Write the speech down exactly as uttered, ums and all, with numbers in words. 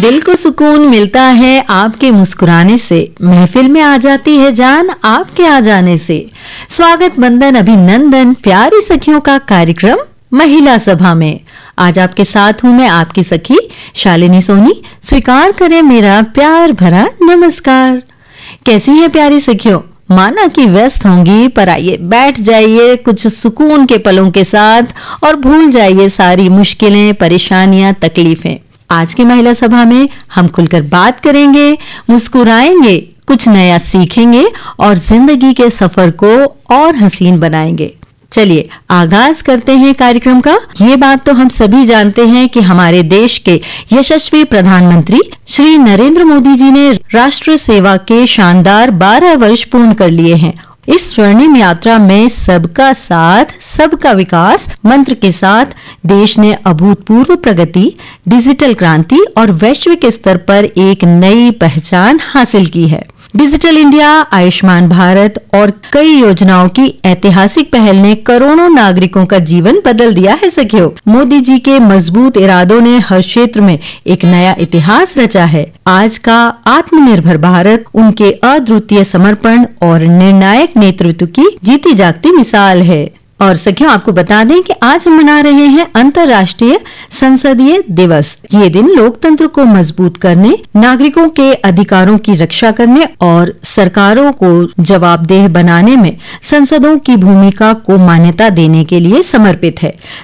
दिल को सुकून मिलता है आपके मुस्कुराने से, महफिल में आ जाती है जान आपके आ जाने से। स्वागत बंदन अभिनंदन प्यारी सखियों का कार्यक्रम महिला सभा में। आज आपके साथ हूं मैं आपकी सखी शालिनी सोनी। स्वीकार करें मेरा प्यार भरा नमस्कार। कैसी हैं प्यारी सखियों? माना कि व्यस्त होंगी, पर आइए बैठ जाइए कुछ सुकून के पलों के साथ और भूल जाइए सारी मुश्किलें, परेशानियां, तकलीफें। आज की महिला सभा में हम खुलकर बात करेंगे, मुस्कुराएंगे, कुछ नया सीखेंगे और जिंदगी के सफर को और हसीन बनाएंगे। चलिए आगाज करते हैं कार्यक्रम का। ये बात तो हम सभी जानते हैं कि हमारे देश के यशस्वी प्रधानमंत्री श्री नरेंद्र मोदी जी ने राष्ट्र सेवा के शानदार बारह वर्ष पूर्ण कर लिए हैं। इस स्वर्णिम यात्रा में सबका साथ सबका विकास मंत्र के साथ देश ने अभूतपूर्व प्रगति, डिजिटल क्रांति और वैश्विक स्तर पर एक नई पहचान हासिल की है। डिजिटल इंडिया, आयुष्मान भारत और कई योजनाओं की ऐतिहासिक पहल ने करोड़ों नागरिकों का जीवन बदल दिया है सखियों। मोदी जी के मजबूत इरादों ने हर क्षेत्र में एक नया इतिहास रचा है। आज का आत्मनिर्भर भारत उनके अद्वितीय समर्पण और निर्णायक नेतृत्व की जीती जागती मिसाल है। और सखियों आपको बता दें कि आज हम मना रहे हैं अंतर्राष्ट्रीय संसदीय दिवस। ये दिन लोकतंत्र को मजबूत करने, नागरिकों के अधिकारों की रक्षा करने और सरकारों को जवाबदेह बनाने में संसदों की भूमिका को मान्यता देने के लिए समर्पित है।